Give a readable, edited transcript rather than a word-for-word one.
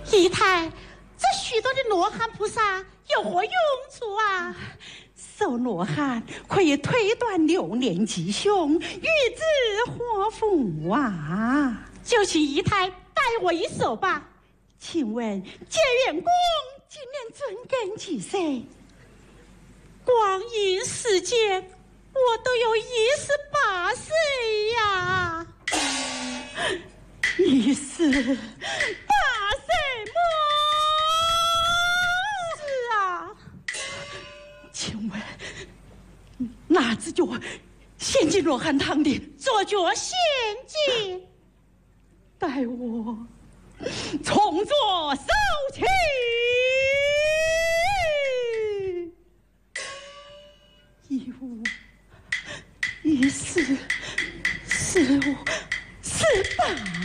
姨太，这许多的罗汉菩萨有何用处啊？ 受罗汉可以推断6年吉凶，预知祸福啊！ 就请姨太带我一手吧。 请问结缘公今年尊庚几岁？ 光阴似箭，我都有18岁呀 ！18岁么？ 是啊。 请问，哪只脚陷进罗汉汤里？ 左脚陷进。 待我从左收起。15、14、15、18。